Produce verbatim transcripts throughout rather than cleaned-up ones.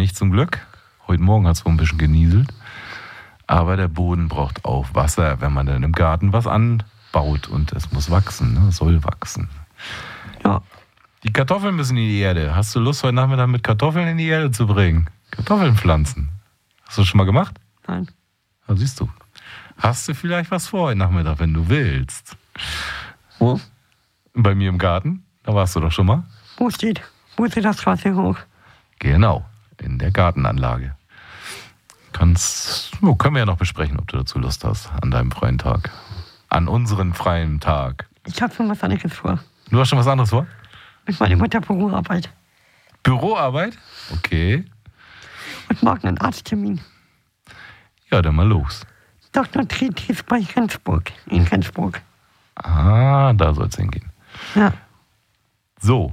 nicht zum Glück. Heute Morgen hat es wohl ein bisschen genieselt. Aber der Boden braucht auch Wasser, wenn man dann im Garten was anbaut. Und es muss wachsen, ne? Es soll wachsen. Ja. Die Kartoffeln müssen in die Erde. Hast du Lust, heute Nachmittag mit Kartoffeln in die Erde zu bringen? Kartoffeln pflanzen. Hast du das schon mal gemacht? Nein. Ja, siehst du. Hast du vielleicht was vor heute Nachmittag, wenn du willst? Wo? Bei mir im Garten. Da warst du doch schon mal. Wo steht? Wo steht das Straße hoch? Genau, in der Gartenanlage. Kannst, oh, können wir ja noch besprechen, ob du dazu Lust hast, an deinem freien Tag. An unseren freien Tag. Ich habe schon was anderes vor. Du hast schon was anderes vor? Mit meiner Mutter Büroarbeit. Büroarbeit? Okay. Und morgen einen Arzttermin. Ja, dann mal los. Doktor Tritis bei Rendsburg. In Rendsburg. Ah, da soll es hingehen. Ja. So.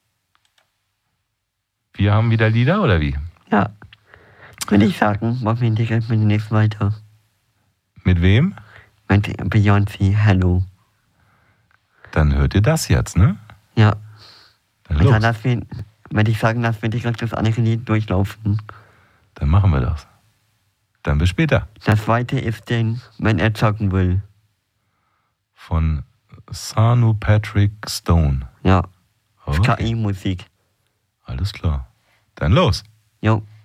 Wir haben wieder Lieder, oder wie? Ja. Würde ich sagen, machen wir direkt mit dem nächsten weiter. Mit wem? Mit Beyoncé, Hello. Dann hört ihr das jetzt, ne? Ja. Dann Und los. dann lassen wir, würde ich sagen, dass wir direkt das andere Lied durchlaufen. Dann machen wir das. Dann bis später. Das zweite ist den, wenn er zocken will. Von Sanu Patrick Stone. Ja. Okay. K I-Musik. Alles klar. Dann los. Jo.